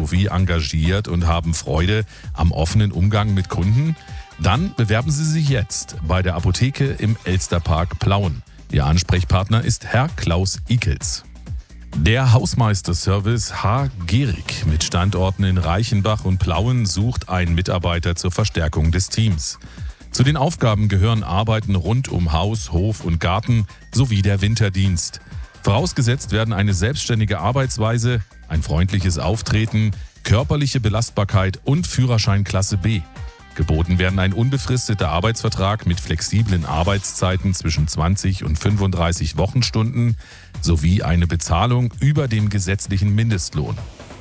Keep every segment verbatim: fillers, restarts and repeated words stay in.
Philosophie engagiert und haben Freude am offenen Umgang mit Kunden? Dann bewerben Sie sich jetzt bei der Apotheke im Elsterpark Plauen. Ihr Ansprechpartner ist Herr Klaus Ikels. Der Hausmeisterservice H. Gehrig mit Standorten in Reichenbach und Plauen sucht einen Mitarbeiter zur Verstärkung des Teams. Zu den Aufgaben gehören Arbeiten rund um Haus, Hof und Garten sowie der Winterdienst. Vorausgesetzt werden eine selbstständige Arbeitsweise, ein freundliches Auftreten, körperliche Belastbarkeit und Führerschein Klasse B. Geboten werden ein unbefristeter Arbeitsvertrag mit flexiblen Arbeitszeiten zwischen zwanzig und fünfunddreißig Wochenstunden sowie eine Bezahlung über dem gesetzlichen Mindestlohn.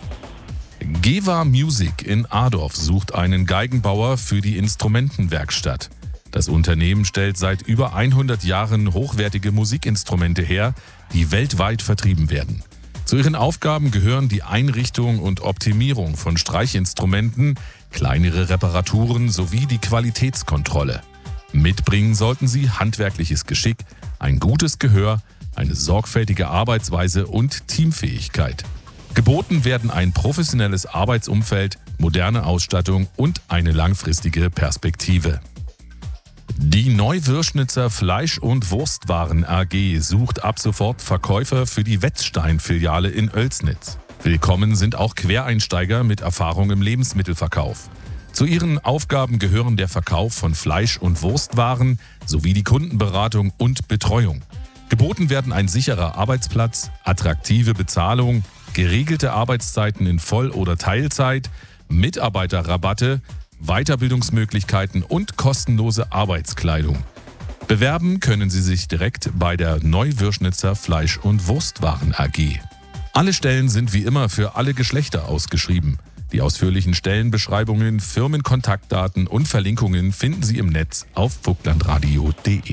Geva Music in Adorf sucht einen Geigenbauer für die Instrumentenwerkstatt. Das Unternehmen stellt seit über hundert Jahren hochwertige Musikinstrumente her, die weltweit vertrieben werden. Zu ihren Aufgaben gehören die Einrichtung und Optimierung von Streichinstrumenten, kleinere Reparaturen sowie die Qualitätskontrolle. Mitbringen sollten sie handwerkliches Geschick, ein gutes Gehör, eine sorgfältige Arbeitsweise und Teamfähigkeit. Geboten werden ein professionelles Arbeitsumfeld, moderne Ausstattung und eine langfristige Perspektive. Die Neuwirschnitzer Fleisch- und Wurstwaren A G sucht ab sofort Verkäufer für die Wetzstein-Filiale in Oelsnitz. Willkommen sind auch Quereinsteiger mit Erfahrung im Lebensmittelverkauf. Zu ihren Aufgaben gehören der Verkauf von Fleisch- und Wurstwaren sowie die Kundenberatung und Betreuung. Geboten werden ein sicherer Arbeitsplatz, attraktive Bezahlung, geregelte Arbeitszeiten in Voll- oder Teilzeit, Mitarbeiterrabatte, Weiterbildungsmöglichkeiten und kostenlose Arbeitskleidung. Bewerben können Sie sich direkt bei der Neuwirschnitzer Fleisch- und Wurstwaren A G. Alle Stellen sind wie immer für alle Geschlechter ausgeschrieben. Die ausführlichen Stellenbeschreibungen, Firmenkontaktdaten und Verlinkungen finden Sie im Netz auf vogtlandradio punkt de.